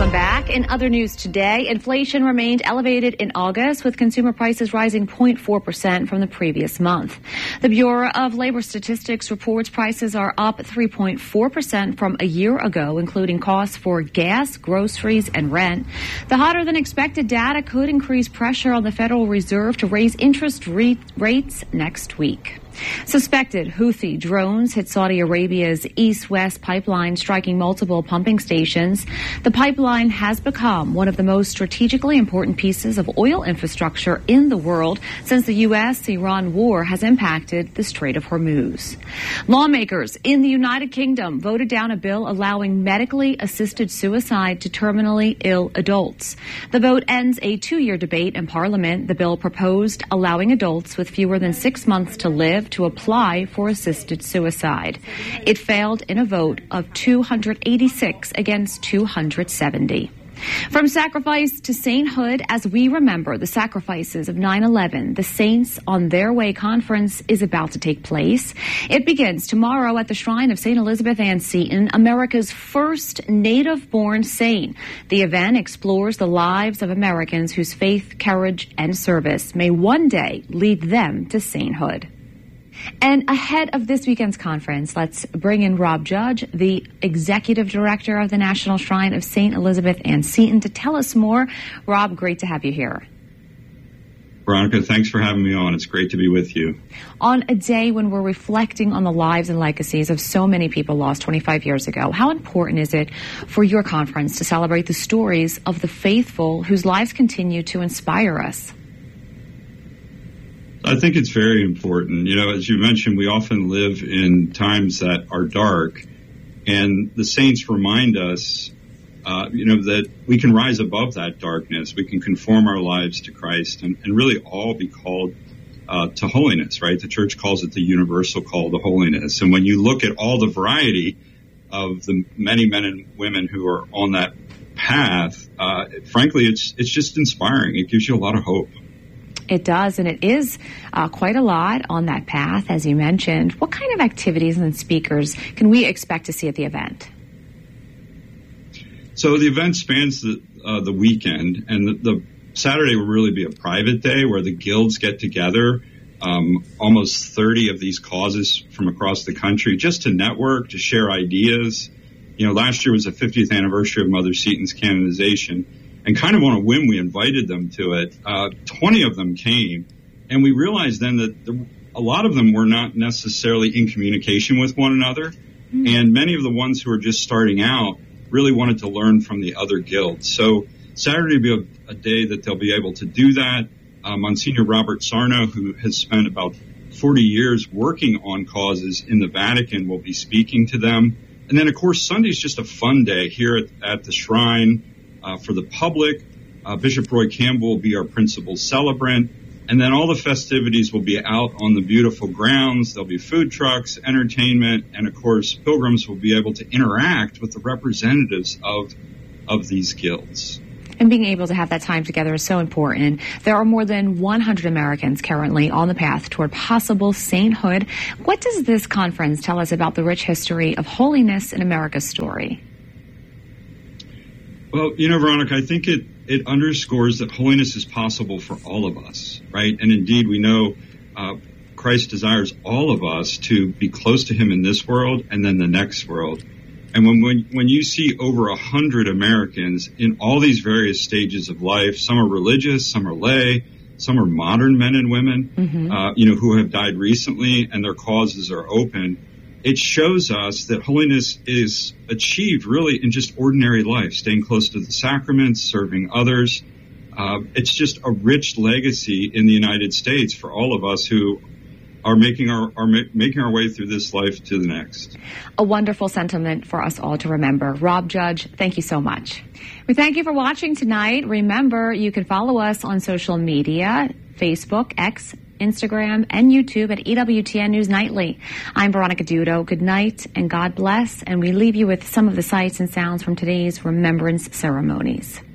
Welcome back. In other news today, inflation remained elevated in August, with consumer prices rising 0.4% from the previous month. The Bureau of Labor Statistics reports prices are up 3.4% from a year ago, including costs for gas, groceries, and rent. The hotter than expected data could increase pressure on the Federal Reserve to raise interest rates next week. Suspected Houthi drones hit Saudi Arabia's east-west pipeline, striking multiple pumping stations. The pipeline has become one of the most strategically important pieces of oil infrastructure in the world since the U.S.-Iran war has impacted the Strait of Hormuz. Lawmakers in the United Kingdom voted down a bill allowing medically assisted suicide to terminally ill adults. The vote ends a 2-year debate in Parliament. The bill proposed allowing adults with fewer than 6 months to live to apply for assisted suicide. It failed in a vote of 286 against 270. From sacrifice to sainthood, as we remember the sacrifices of 9/11, the Saints on Their Way conference is about to take place. It begins tomorrow at the Shrine of St. Elizabeth Ann Seton, America's first native-born saint. The event explores the lives of Americans whose faith, courage, and service may one day lead them to sainthood. And ahead of this weekend's conference, let's bring in Rob Judge, the Executive Director of the National Shrine of St. Elizabeth Ann Seton, to tell us more. Rob, great to have you here. Veronica, thanks for having me on. It's great to be with you. On a day when we're reflecting on the lives and legacies of so many people lost 25 years ago, how important is it for your conference to celebrate the stories of the faithful whose lives continue to inspire us? I think it's very important. You know, as you mentioned, we often live in times that are dark, and the saints remind us, that we can rise above that darkness. We can conform our lives to Christ and really all be called to holiness, right? The church calls it the universal call to holiness. And when you look at all the variety of the many men and women who are on that path, frankly, it's just inspiring. It gives you a lot of hope. It does, and it is quite a lot on that path, as you mentioned. What kind of activities and speakers can we expect to see at the event? So the event spans the weekend, and the Saturday will really be a private day where the guilds get together, almost 30 of these causes from across the country, just to network, to share ideas. You know, last year was the 50th anniversary of Mother Seton's canonization. And kind of on a whim, we invited them to it. 20 of them came, and we realized then that a lot of them were not necessarily in communication with one another, and many of the ones who are just starting out really wanted to learn from the other guilds. So Saturday will be a day that they'll be able to do that. Monsignor Robert Sarno, who has spent about 40 years working on causes in the Vatican, will be speaking to them. And then, of course, Sunday's just a fun day here at the shrine. For the public, Bishop Roy Campbell will be our principal celebrant, and then all the festivities will be out on the beautiful grounds. There'll be food trucks, entertainment, and of course, pilgrims will be able to interact with the representatives of these guilds. And being able to have that time together is so important. There are more than 100 Americans currently on the path toward possible sainthood. What does this conference tell us about the rich history of holiness in America's story? Well, Veronica, I think it underscores that holiness is possible for all of us, right? And indeed, we know Christ desires all of us to be close to him in this world and then the next world. And when you see over 100 Americans in all these various stages of life, some are religious, some are lay, some are modern men and women, who have died recently and their causes are open, it shows us that holiness is achieved really in just ordinary life, staying close to the sacraments, serving others. It's just a rich legacy in the United States for all of us who are making our way through this life to the next. A wonderful sentiment for us all to remember. Rob Judge, thank you so much. We thank you for watching tonight. Remember, you can follow us on social media, Facebook, X, Instagram, and YouTube at EWTN News Nightly. I'm Veronica Dudo. Good night and God bless. And we leave you with some of the sights and sounds from today's remembrance ceremonies.